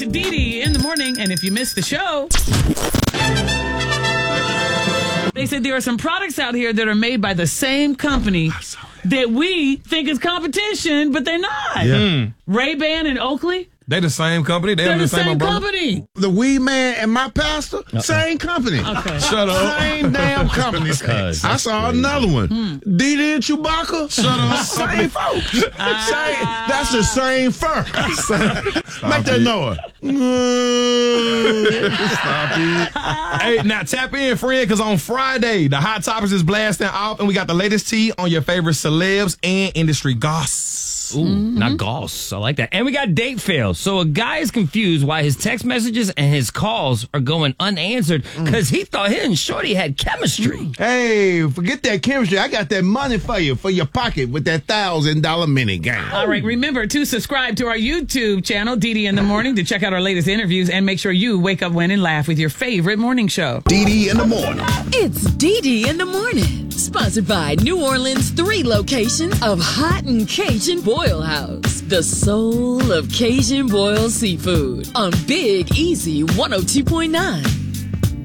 Dee in the morning, and if you missed the show, they said there are some products out here that are made by the same company that we think is competition, but they're not. Yeah. Ray-Ban and Oakley, They the same company. they're the same umbrella? company. The Weed Man and my pastor, same company. Okay. Shut up. Same damn company. I saw another one. Didi and Chewbacca. Shut up. Same folks. That's the same fur. Make that noise. Stop it. Hey, now tap in, friend, because on Friday, the Hot Topics is blasting off, and we got the latest tea on your favorite celebs and industry goss. Ooh, not goss. I like that. And we got date fails. So a guy is confused why his text messages and his calls are going unanswered because he thought he and Shorty had chemistry. Hey, forget that chemistry. I got that money for you, for your pocket with that $1,000 mini game. All right, remember to subscribe to our YouTube channel, Dee in the Morning, to check out our latest interviews and make sure you wake up, win, and laugh with your favorite morning show. Dee in the morning. It's Dee in the Morning, sponsored by New Orleans' 3 locations of Hot and Cajun Boil House, the soul of Cajun boiled seafood on Big Easy 102.9.